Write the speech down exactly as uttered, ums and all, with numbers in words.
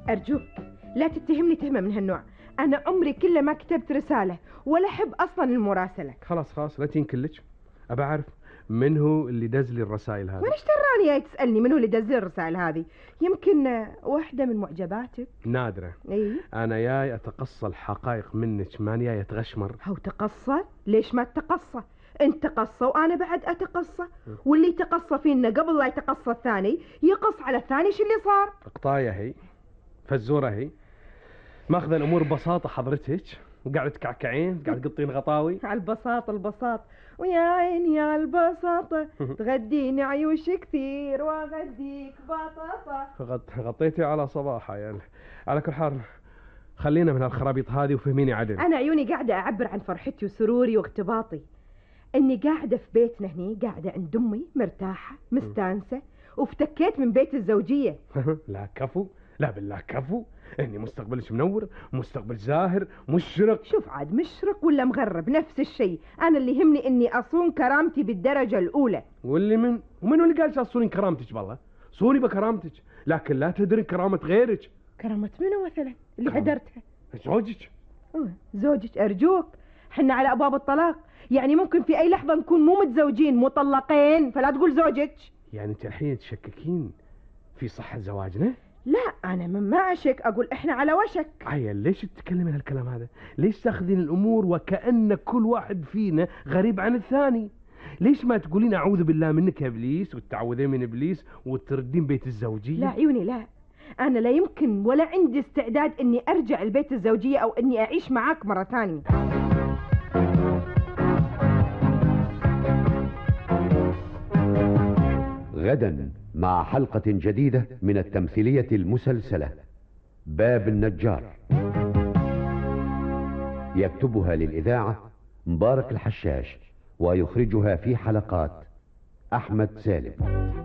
أرجوك لا تتهمني تهمة من هالنوع. أنا عمري كله ما كتبت رسالة ولا أحب أصلا المراسلة. خلاص خلاص لا تنكلج. أبى أعرف من هو اللي دز لي الرسائل هذه. وين اشتراني جاي تسألني من هو اللي دز لي الرسائل هذه؟ يمكن واحدة من معجباتك نادرة. اي أنا جاي أتقصى الحقائق منك، ماني جاي أتغشمر. هو تقصى؟ ليش ما تقصى؟ انت تقصى وانا بعد اتقصى، واللي يتقصى فينا قبل لا يتقصى الثاني يقص على الثاني. شو اللي صار؟ قطاية هي، فزورة هي، ماخذ الأمور ببساطة حضرتك، وقاعد تكعكعين، قاعد تقطين غطاوي. على البساطة البساط، ويا عيني على البساطة، تغديني عيوش كثير واغديك بطاطا. غط... غطيتي على صباحها يعني. على كل حال خلينا من هالخرابيط هذه وفهميني عدل. أنا عيوني قاعدة أعبر عن فرحتي وسروري واغتباطي إني قاعدة في بيتنا هني، قاعدة عند أمي مرتاحة مستانسة، وافتكيت من بيت الزوجية. لا كفو، لا بالله كفو، إني مستقبلش منور، مستقبل زاهر مشرق. شوف عاد مشرق ولا مغرب نفس الشيء، أنا اللي يهمني إني أصون كرامتي بالدرجة الأولى. واللي من ومن اللي قال أصوني كرامتك؟ بالله صوني بكرامتك، لكن لا تدري كرامة غيرك. كرامة منو مثلا اللي هدرتها؟ زوجك. أوه. زوجك أرجوك، حنا على أبواب الطلاق، يعني ممكن في أي لحظة نكون مو متزوجين مطلقين، فلا تقول زوجك. يعني أنت الحين تشككين في صحة زواجنا؟ لا أنا ما أشك، أقول إحنا على وشك. عيل ليش تتكلمين هالكلام هذا؟ ليش تاخذين الأمور وكأن كل واحد فينا غريب عن الثاني؟ ليش ما تقولين أعوذ بالله منك يا إبليس وتتعوذين من إبليس وتردين بيت الزوجية؟ لا عيوني لا، أنا لا يمكن ولا عندي استعداد إني أرجع البيت الزوجية أو إني أعيش معاك مرة ثانية. غدا مع حلقة جديدة من التمثيلية المسلسلة باب النجار، يكتبها للإذاعة مبارك الحشاش، ويخرجها في حلقات أحمد سالم.